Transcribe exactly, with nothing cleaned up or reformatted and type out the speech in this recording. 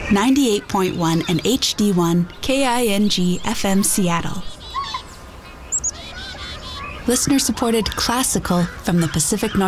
ninety-eight point one and H D one K I N G F M Seattle. Listener-supported classical from the Pacific Northwest.